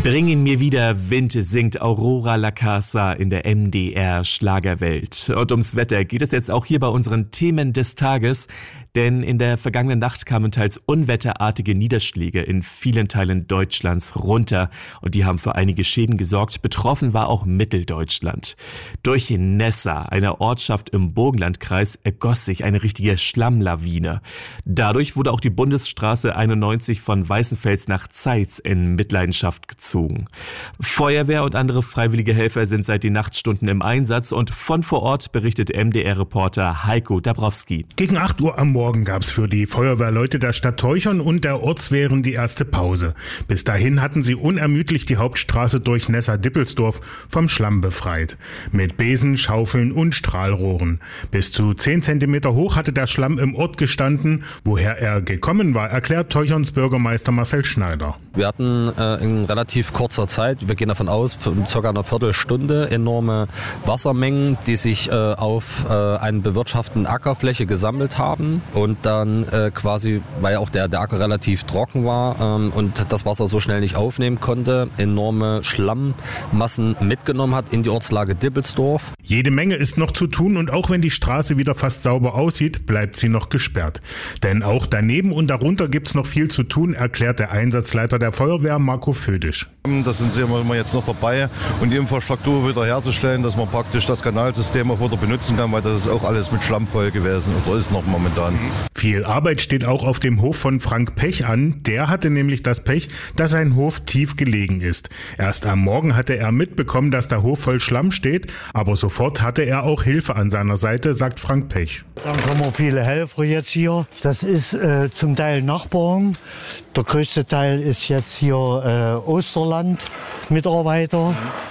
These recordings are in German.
Bring ihn mir wieder, Wind, singt Aurora La Casa in der MDR Schlagerwelt. Und ums Wetter geht es jetzt auch hier bei unseren Themen des Tages. Denn in der vergangenen Nacht kamen teils unwetterartige Niederschläge in vielen Teilen Deutschlands runter. Und die haben für einige Schäden gesorgt. Betroffen war auch Mitteldeutschland. Durch Nessa, einer Ortschaft im Burgenlandkreis, ergoss sich eine richtige Schlammlawine. Dadurch wurde auch die Bundesstraße 91 von Weißenfels nach Zeitz in Mitleidenschaft gezogen. Feuerwehr und andere freiwillige Helfer sind seit den Nachtstunden im Einsatz. Und von vor Ort berichtet MDR-Reporter Heiko Dabrowski. Gegen 8 Uhr am Morgen gab es für die Feuerwehrleute der Stadt Teuchern und der Ortswehren die erste Pause. Bis dahin hatten sie unermüdlich die Hauptstraße durch Nessa-Dippelsdorf vom Schlamm befreit. Mit Besen, Schaufeln und Strahlrohren. Bis zu 10 Zentimeter hoch hatte der Schlamm im Ort gestanden. Woher er gekommen war, erklärt Teucherns Bürgermeister Marcel Schneider. Wir hatten in relativ kurzer Zeit, wir gehen davon aus, von circa einer Viertelstunde enorme Wassermengen, die sich auf einen bewirtschafteten Ackerfläche gesammelt haben. Und dann quasi, weil auch der Acker relativ trocken war und das Wasser so schnell nicht aufnehmen konnte, enorme Schlammmassen mitgenommen hat in die Ortslage Dippelsdorf. Jede Menge ist noch zu tun und auch wenn die Straße wieder fast sauber aussieht, bleibt sie noch gesperrt. Denn auch daneben und darunter gibt's noch viel zu tun, erklärt der Einsatzleiter der Feuerwehr Marco Födisch. Das sind wir jetzt noch dabei und die Infrastruktur wieder herzustellen, dass man praktisch das Kanalsystem auch wieder benutzen kann, weil das ist auch alles mit Schlamm voll gewesen oder ist noch momentan. Viel Arbeit steht auch auf dem Hof von Frank Pech an. Der hatte nämlich das Pech, dass sein Hof tief gelegen ist. Erst am Morgen hatte er mitbekommen, dass der Hof voll Schlamm steht, aber sofort hatte er auch Hilfe an seiner Seite, sagt Frank Pech. Dann kommen viele Helfer jetzt hier. Das ist zum Teil Nachbarn. Der größte Teil ist jetzt hier Osterland. Mitarbeiter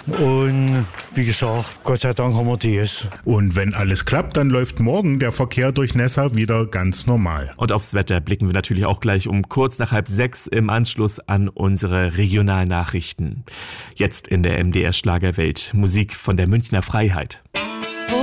und wie gesagt, Gott sei Dank haben wir dies. Und wenn alles klappt, dann läuft morgen der Verkehr durch Nessa wieder ganz normal. Und aufs Wetter blicken wir natürlich auch gleich um kurz nach 5:30 im Anschluss an unsere Regionalnachrichten. Jetzt in der MDR Schlagerwelt Musik von der Münchner Freiheit.